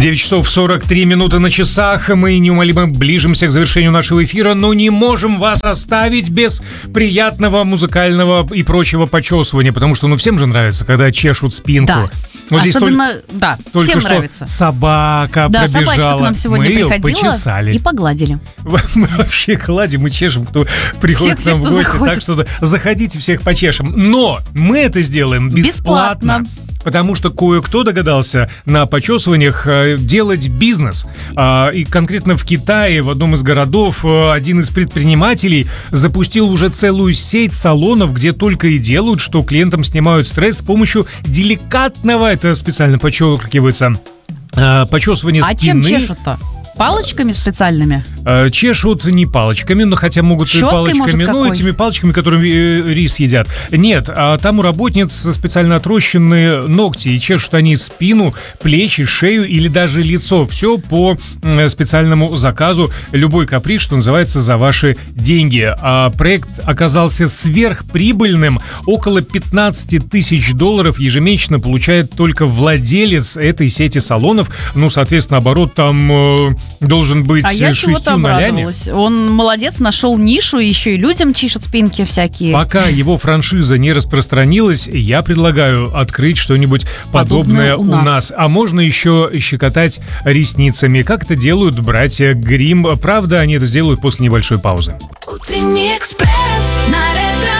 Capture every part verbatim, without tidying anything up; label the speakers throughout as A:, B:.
A: девять часов сорок три минуты на часах. Мы неумолимо ближимся к завершению нашего эфира, но не можем вас оставить без приятного музыкального и прочего почесывания, потому что ну всем же нравится, когда чешут спинку.
B: Да.
A: Вот
B: особенно,
A: только,
B: да,
A: только
B: всем
A: что
B: нравится.
A: Собака
B: да,
A: пробежала.
B: Собачка к нам сегодня
A: мы ее
B: приходила
A: почесали.
B: И погладили.
A: Мы вообще гладим и чешем, кто приходит
B: всех,
A: к нам
B: всех,
A: в гости.
B: заходит.
A: Так что заходите, всех почешем. Но мы это сделаем бесплатно.
B: Бесплатно.
A: Потому что кое-кто догадался на почесываниях делать бизнес. И конкретно в Китае, в одном из городов, один из предпринимателей запустил уже целую сеть салонов, где только и делают, что клиентам снимают стресс с помощью деликатного, это специально подчеркивается, почесывания
B: а
A: спины.
B: А чем чешут-то? Палочками специальными?
A: Чешут не палочками, но хотя могут и палочками,
B: может,
A: ну этими палочками, которыми рис едят. Нет, а там у работниц специально отрощенные ногти, и чешут они спину, плечи, шею или даже лицо. Все по специальному заказу. Любой каприз, что называется, за ваши деньги. А проект оказался сверхприбыльным. Около пятнадцать тысяч долларов ежемесячно получает только владелец этой сети салонов. Ну, соответственно, оборот там должен быть
B: а я
A: шестью нолями.
B: Он молодец, нашел нишу, еще и людям чешет спинки всякие.
A: Пока его франшиза не распространилась, я предлагаю открыть что-нибудь подобное, подобное у, нас. у нас. А можно еще щекотать ресницами. Как это делают братья Гримм. Правда, они это сделают после небольшой паузы.
C: Утренний экспресс на Ретро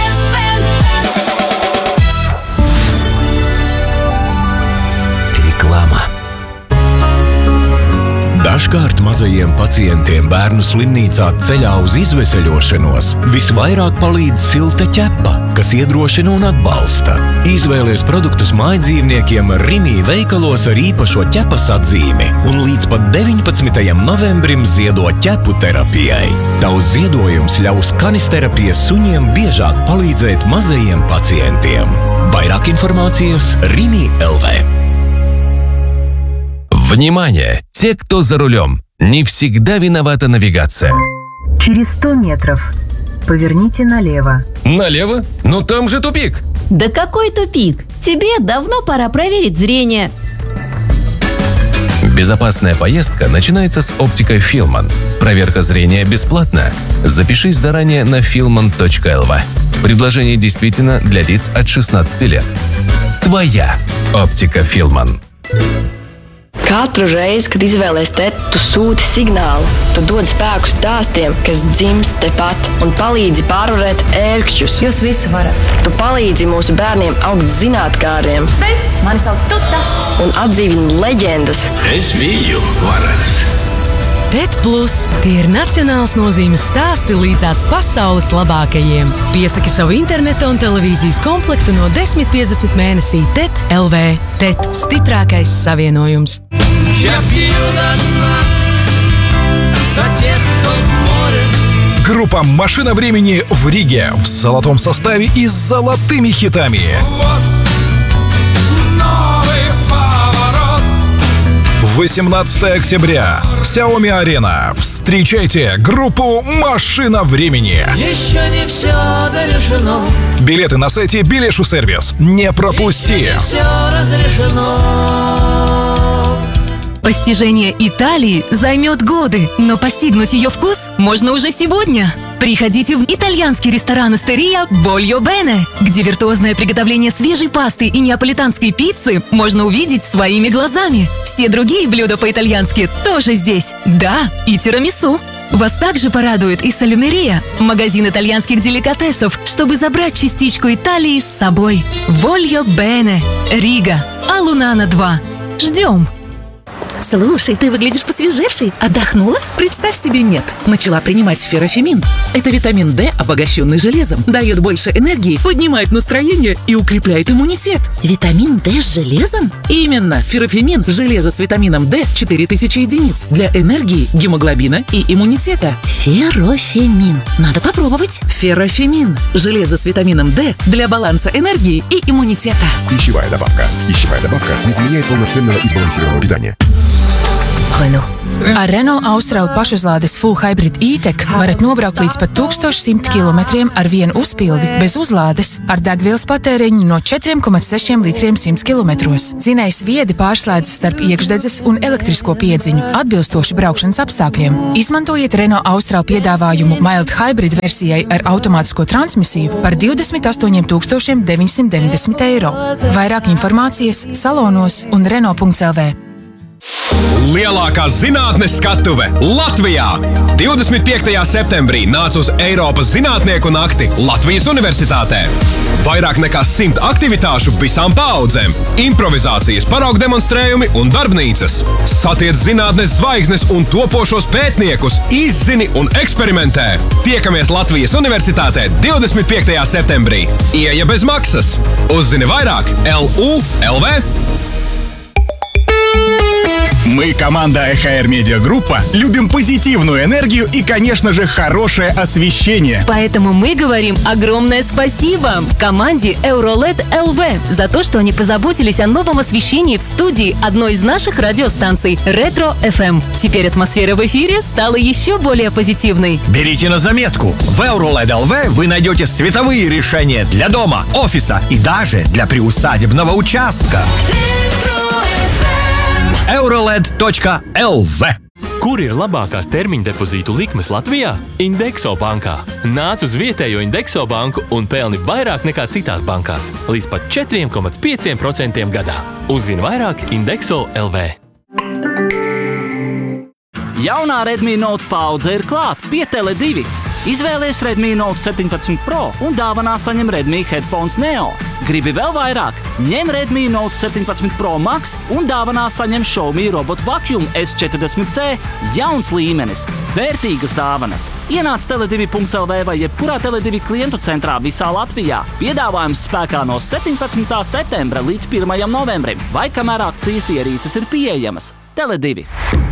C: эф эм. Реклама.
D: Dažkārt mazajiem pacientiem bērnu slimnīcā ceļā uz izveseļošanos visvairāk palīdz silta ķepa, kas iedrošina un atbalsta. Izvēlies produktus mājdzīvniekiem Rimi veikalos ar īpašo ķepas atzīmi un līdz pat deviņpadsmitajam novembrim ziedo ķepu terapijai. Tavs ziedojums ļaus kanisterapijas suņiem biežāk palīdzēt mazajiem pacientiem. Vairāk informācijas Rimi точка эл ви.
E: Внимание! Те, кто за рулем, не всегда виновата навигация.
F: Через сто метров поверните налево.
E: Налево? Но там же тупик.
G: Да какой тупик? Тебе давно пора проверить зрение.
E: Безопасная поездка начинается с оптикой Филман. Проверка зрения бесплатна. Запишись заранее на филман точка эл ви. Предложение действительно для лиц от шестнадцати лет. Твоя оптика Филман.
H: Katru reizi, kad izvēlies te, tu sūti signālu. Tu dod spēku stāstiem, kas dzimst tepat un palīdzi pārvarēt ērkšķus.
I: Jūs visu varat.
H: Tu palīdzi mūsu bērniem augt zinātkāriem.
I: Sveiks, mani sauc Tuta.
H: Un atdzīvini leģendas.
J: Es biju varens.
K: TED Plus – tie ir nacionāls nozīmes stāsti līdzās pasaules labākajiem. Piesaki savu interneta un televīzijas komplektu no desmit piecdesmit mēnesī TED точка эл ви. TED – stiprākais savienojums.
L: Я пью до дна за тех, кто в море.
M: Группа «Машина времени» в Риге в золотом составе и с золотыми хитами. восемнадцатого октября. Xiaomi Arena. Встречайте группу «Машина времени».
L: Еще не все дорешено.
M: Билеты на сайте Билешу Сервис. Не пропусти.
L: Еще не все разрешено.
N: Постижение Италии займет годы, но постигнуть ее вкус можно уже сегодня. Приходите в итальянский ресторан «Остерия» Voglio Bene, где виртуозное приготовление свежей пасты и неаполитанской пиццы можно увидеть своими глазами. Все другие блюда по-итальянски тоже здесь. Да, и тирамису. Вас также порадует и салюмерия, магазин итальянских деликатесов, чтобы забрать частичку Италии с собой. Voglio Bene, Рига, Алунана два. Ждем!
O: Слушай, ты выглядишь посвежевшей. Отдохнула?
P: Представь себе, нет. Начала принимать ферофемин. Это витамин D, обогащенный железом. Дает больше энергии, поднимает настроение и укрепляет иммунитет.
O: Витамин D с железом?
P: Именно. Ферофемин – железо с витамином D четыре тысячи единиц. Для энергии, гемоглобина и иммунитета.
O: Ферофемин. Надо попробовать.
P: Ферофемин – железо с витамином D для баланса энергии и иммунитета.
Q: Пищевая добавка. Пищевая добавка не заменяет полноценного и сбалансированного питания. Renault. Ar Renault Austral pašuzlādes Full Hybrid E-Tech varat nobraukt līdz pat tūkstoš simt kilometriem ar vienu uzpildi bez uzlādes ar degvielas patēriņu no četri komats seši litriem simts kilometros. Dzinējs viedi pārslēdzas starp iekšdedzes un elektrisko piedziņu atbilstoši braukšanas apstākļiem. Izmantojiet Renault Austral piedāvājumu Mild Hybrid versijai ar automātisko transmisiju par divdesmit astoņiem tūkstošiem deviņsimt deviņdesmit eiro. Vairāk informācijas salonos un renault punkts el vē.
R: Lielākā zinātnes skatuve Latvijā! divdesmit piektajā septembrī nāc uz Eiropas zinātnieku nakti Latvijas Universitātē. Vairāk nekā simt aktivitāšu visām paaudzēm, improvizācijas, paraugu demonstrējumi un darbnīcas. Satiec zinātnes zvaigznes un topošos pētniekus, izzini un eksperimentē. Tiekamies Latvijas Universitātē divdesmit piektajā septembrī. Ieeja bez maksas. Uzzini vairāk L U L V.
S: Мы, команда эй эйч ар Media Группа, любим позитивную энергию и, конечно же, хорошее освещение.
N: Поэтому мы говорим огромное спасибо команде Euroled эл ви за то, что они позаботились о новом освещении в студии одной из наших радиостанций Retro эф эм. Теперь атмосфера в эфире стала еще более позитивной.
T: Берите на заметку. В Euroled эл ви вы найдете световые решения для дома, офиса и даже для приусадебного участка. Euroled точка эл ви.
U: Kur ir labākās termiņa depozītu likmes Latvijā? Indexo bankā. Nāc uz vietējo Indexo banku un pelni vairāk nekā citās bankās. Līdz pat četri komats pieci procenti gadā. Uzzini vairāk Indexo punkts el vē.
V: Jaunā Redmi Note paudze ir klāt pie Tele divi. Izvēlies Redmi Note septiņpadsmit Pro un dāvanā saņem Redmi Headphones Neo. Gribi vēl vairāk? Ņem Redmi Note septiņpadsmit Pro Max un dāvanā saņem Xiaomi Robot Vacuum es četrdesmit C. Jauns līmenis, vērtīgas dāvanas. Ienāc tele divi punkts el vē vai jebkurā Tele divi klientu centrā visā Latvijā. Piedāvājums spēkā no septiņpadsmitā septembra līdz pirmajam novembrim vai kamēr akcijas ierīces ir pieejamas. Tele divi.